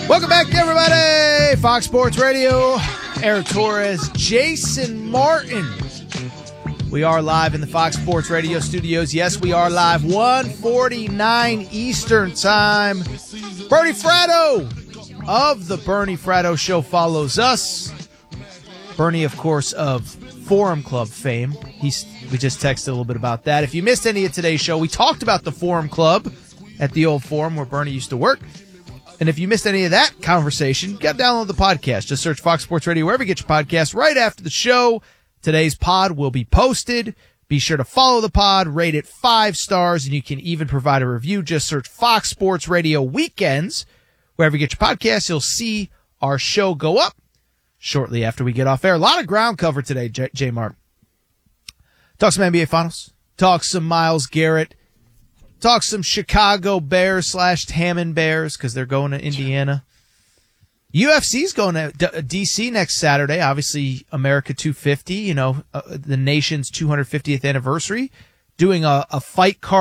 Welcome back, everybody. Fox Sports Radio. Eric Torres, Jason Martin. We are live in the Fox Sports Radio studios. Yes, we are live. 1:49 Eastern Time. Bernie Fratto of the Bernie Fratto Show follows us. Bernie, of course, of Forum Club fame. We just texted a little bit about that. If you missed any of today's show, we talked about the Forum Club at the old Forum where Bernie used to work. And if you missed any of that conversation, you got to download the podcast. Just search Fox Sports Radio wherever you get your podcasts. Right after the show, today's pod will be posted. Be sure to follow the pod, rate it 5 stars, and you can even provide a review. Just search Fox Sports Radio Weekends. Wherever you get your podcasts, you'll see our show go up shortly after we get off air. A lot of ground cover today, J-Mart. Talk some NBA Finals. Talk some Myles Garrett. Talk some Chicago Bears / Hammond Bears because they're going to Indiana. UFC's going to D.C. next Saturday. Obviously, America 250, the nation's 250th anniversary. Doing a fight card